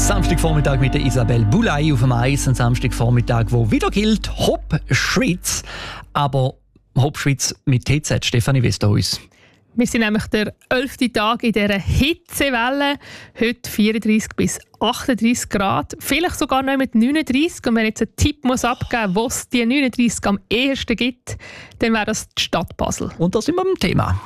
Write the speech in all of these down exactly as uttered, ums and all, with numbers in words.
Samstagvormittag mit der Isabelle Boulay auf dem Eis. Ein Samstagvormittag, wo wieder gilt, Hopp Schweiz. Aber Hopp Schweiz mit T Z, Stefanie Westerhuis. Wir sind nämlich der elfte Tag in dieser Hitzewelle. Heute vierunddreißig bis achtunddreißig Grad. Vielleicht sogar noch mit neununddreißig. Und wenn jetzt einen Tipp muss abgeben muss, wo es die neununddreißig am ehesten gibt, dann wäre das die Stadt Basel. Und da sind wir beim Thema.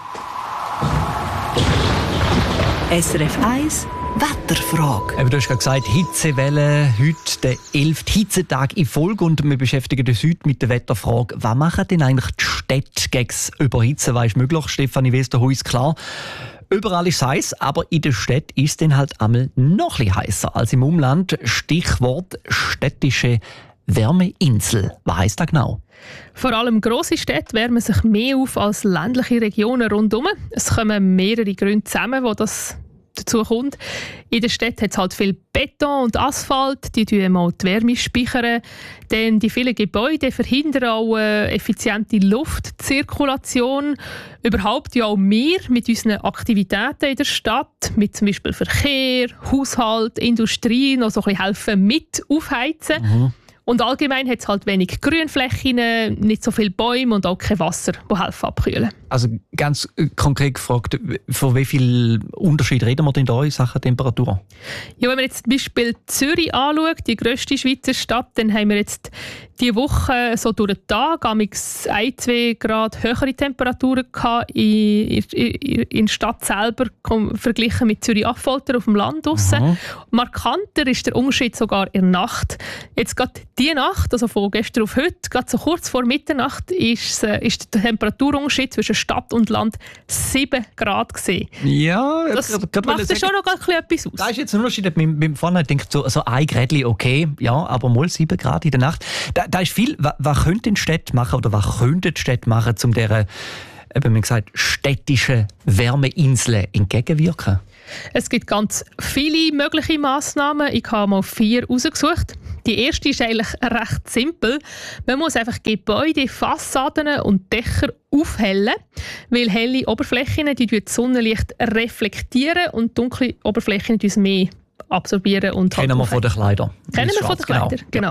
S R F eins Wetterfrage. Du hast gerade gesagt, Hitzewelle, heute der elfte Hitzetag in Folge und wir beschäftigen uns heute mit der Wetterfrage. Was machen denn eigentlich die Städte gegen das Überhitzen? Was ist möglich? Stefanie Westerhuis, klar. Überall ist es heiß, aber in der Stadt ist es dann halt einmal noch ein bisschen heißer als im Umland. Stichwort städtische Wärmeinsel. Was heisst das genau? Vor allem grosse Städte wärmen sich mehr auf als ländliche Regionen rundherum. Es kommen mehrere Gründe zusammen, wo das dazu kommt. In der Stadt hat es halt viel Beton und Asphalt, die speichern mal die Wärme speichern. Denn die vielen Gebäude verhindern auch eine effiziente Luftzirkulation. Überhaupt ja auch wir mit unseren Aktivitäten in der Stadt, mit zum Beispiel Verkehr, Haushalt, Industrie, noch so ein bisschen helfen mit aufheizen. Mhm. Und allgemein hat es halt wenig Grünflächen, nicht so viele Bäume und auch kein Wasser, das helfen abkühlen. Also ganz konkret gefragt, von wie viel Unterschied reden wir denn da in Sachen Temperatur? Ja, wenn man jetzt zum Beispiel Zürich anschaut, die grösste Schweizer Stadt, dann haben wir jetzt diese Woche so durch den Tag amigs ein, zwei Grad höhere Temperaturen gehabt in, in, in der Stadt selber, verglichen mit Zürich-Affolter auf dem Land draussen. Mhm. Markanter ist der Unterschied sogar in der Nacht. Jetzt gerade diese Nacht, also von gestern auf heute, gerade so kurz vor Mitternacht, ist, äh, ist der Temperaturunterschied zwischen Stadt und Land sieben Grad gewesen. Ja, das grad macht ja schon noch ein bisschen etwas aus. Da ist jetzt ein Unterschied. Mit, mit vorne denkt so, so ein Grädli okay, ja, aber mal sieben Grad in der Nacht. Da, da ist viel. Was, was könnten die Städte machen oder was könnten die Städte machen, um dieser, eben wie gesagt, städtischen Wärmeinseln entgegenwirken? Es gibt ganz viele mögliche Massnahmen. Ich habe mal vier herausgesucht. Die erste ist eigentlich recht simpel. Man muss einfach Gebäude, Fassaden und Dächer aufhellen, weil helle Oberflächen die das Sonnenlicht reflektieren und dunkle Oberflächen die mehr absorbieren. Und Kennen halt wir von den Kleidern. Kennen wir von den Kleidern, genau. genau.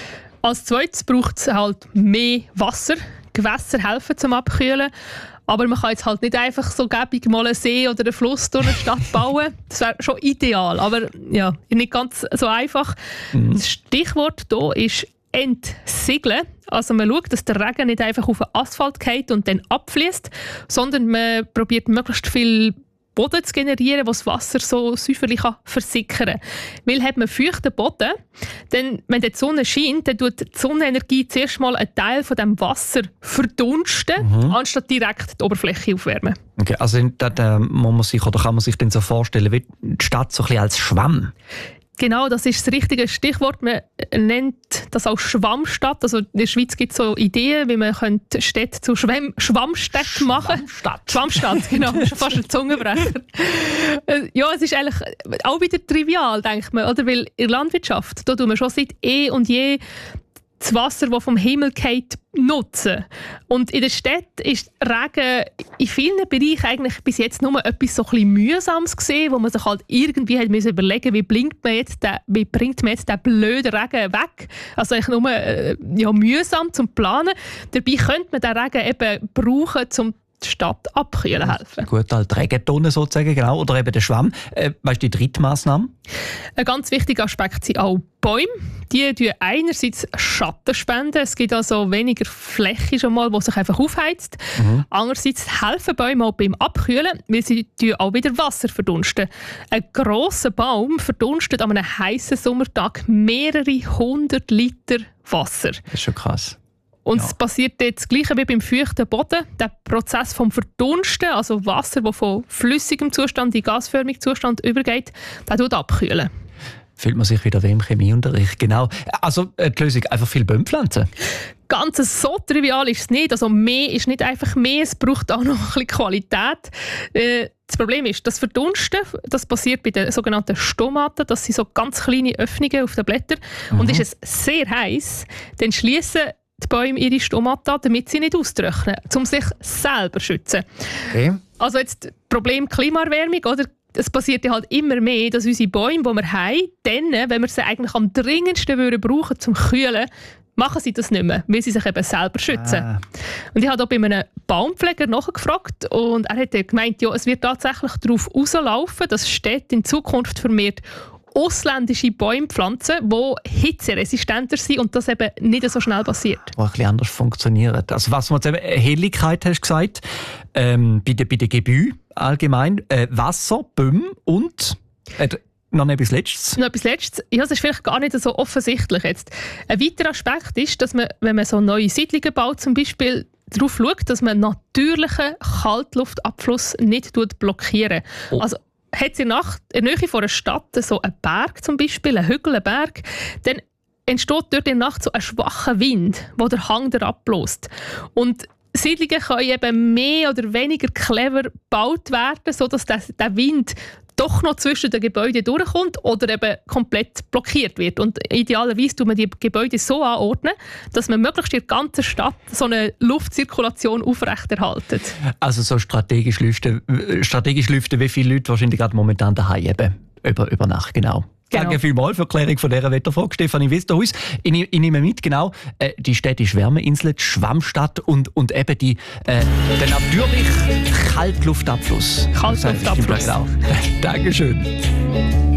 Als zweites braucht es halt mehr Wasser. Gewässer helfen zum Abkühlen. Aber man kann jetzt halt nicht einfach so gäbig mal einen See oder einen Fluss durch eine Stadt bauen. Das wäre schon ideal, aber ja, nicht ganz so einfach. Mhm. Das Stichwort hier ist Entsiegeln. Also man schaut, dass der Regen nicht einfach auf den Asphalt fällt und dann abfließt, sondern man probiert möglichst viel Boden zu generieren, wo das Wasser so säuferlich versickern kann. Weil hat man feuchten Boden, dann, wenn die Sonne scheint, dann tut die Sonnenenergie zuerst mal einen Teil von dem Wasser verdunsten, mhm. anstatt direkt die Oberfläche aufwärmen. Okay, also da, da muss man sich, oder kann man sich dann so vorstellen, wie die Stadt so ein bisschen als Schwamm? Genau, das ist das richtige Stichwort. Man nennt das auch Schwammstadt. Also in der Schweiz gibt es so Ideen, wie man Städte zu Schwamm Schwammstädten machen könnte. Schwammstadt. Schwammstadt, genau. Das ist fast ein Zungenbrecher. Ja, es ist eigentlich auch wieder trivial, denkt man. Oder? Weil in der Landwirtschaft, da tun wir schon seit eh und je das Wasser, das vom Himmel fällt, nutzen. Und in der Stadt ist Regen in vielen Bereichen eigentlich bis jetzt nur etwas so ein bisschen Mühsames gesehen, wo man sich halt irgendwie hat müssen überlegen, wie bringt man jetzt den, wie bringt man jetzt den blöden Regen weg? Also eigentlich nur äh, ja, mühsam zum Planen. Dabei könnte man den Regen eben brauchen, um die Stadt abkühlen helfen. Gut, halt Regentonne sozusagen, genau. Oder eben der Schwamm. Äh, weißt du, die dritte Massnahme? Ein ganz wichtiger Aspekt sind auch Bäume. Die spenden einerseits Schatten spenden. Es gibt also weniger Fläche schon mal, die sich einfach aufheizt. Mhm. Andererseits helfen Bäume auch beim Abkühlen, weil sie auch wieder Wasser verdunsten. Ein grosser Baum verdunstet an einem heißen Sommertag mehrere hundert Liter Wasser. Das ist schon krass. Und ja. es passiert jetzt das Gleiche wie beim feuchten Boden. Der Prozess vom Verdunsten, also Wasser, das von flüssigem Zustand in gasförmigen Zustand übergeht, der tut abkühlen. Fühlt man sich wieder wie im Chemieunterricht. Genau. Also die Lösung, einfach viel Bäume pflanzen. Ganz so trivial ist es nicht. Also mehr ist nicht einfach mehr, es braucht auch noch ein bisschen Qualität. Äh, das Problem ist, das Verdunsten, das passiert bei den sogenannten Stomaten. Das sind so ganz kleine Öffnungen auf den Blättern. Mhm. Und ist es sehr heiß, dann schließen die Bäume ihre Stomata, damit sie nicht austrocknen, um sich selber zu schützen. Okay. Also jetzt Problem Klimaerwärmung, oder? es passiert ja halt immer mehr, dass unsere Bäume, die wir haben, dann, wenn wir sie eigentlich am dringendsten würden brauchen zum Kühlen, machen sie das nicht mehr, weil sie sich eben selber schützen. Ah. Und ich habe auch bei einem Baumpfleger nachgefragt und er hat gemeint, ja, es wird tatsächlich darauf rauslaufen, dass Städte in Zukunft vermehrt ausländische Bäume pflanzen, die hitzeresistenter sind und das eben nicht so schnell passiert. Die ein bisschen anders funktionieren. Also was man jetzt eben, Helligkeit hast du gesagt, ähm, bei den bei der Gebühr allgemein, äh, Wasser, Bäume und äh, noch etwas Letztes. Noch etwas Letztes. Ja, das ist vielleicht gar nicht so offensichtlich jetzt. Ein weiterer Aspekt ist, dass man, wenn man so neue Siedlungen baut, zum Beispiel darauf schaut, dass man natürlichen Kaltluftabfluss nicht blockieren. Oh. Also hat es in der Nähe von einer Stadt so einen Berg zum Beispiel, einen Hügel, einen Berg, dann entsteht dort in der Nacht so ein schwacher Wind, der den Hang abbläst. Und Siedlungen können eben mehr oder weniger clever gebaut werden, sodass der, der Wind doch noch zwischen den Gebäuden durchkommt oder eben komplett blockiert wird. Und idealerweise tut man die Gebäude so anordnen, dass man möglichst in der ganzen Stadt so eine Luftzirkulation aufrechterhalten. Also so strategisch lüften, strategisch lüften, wie viele Leute wahrscheinlich gerade momentan daheim eben über, über Nacht, genau. Genau. Danke vielmals für die Erklärung von dieser Wetterfrage, Stefanie Westerhuis. Ich, ich nehme mit, genau, äh, die städtische Wärmeinsel, die Schwammstadt und, und eben die, äh, der natürliche Kaltluftabfluss. Kaltluftabfluss. Dankeschön.